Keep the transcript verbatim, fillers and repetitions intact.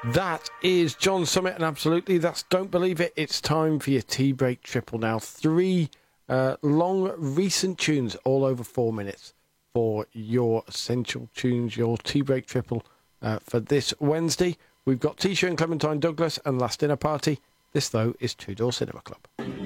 That is John Summit, and absolutely, that's Don't Believe It. It's time for your tea break triple now. Three uh, long, recent tunes, all over four minutes, for your essential tunes, your tea break triple uh, for this Wednesday. We've got T-Shirt and Clementine Douglas and Last Dinner Party. This, though, is Two Door Cinema Club.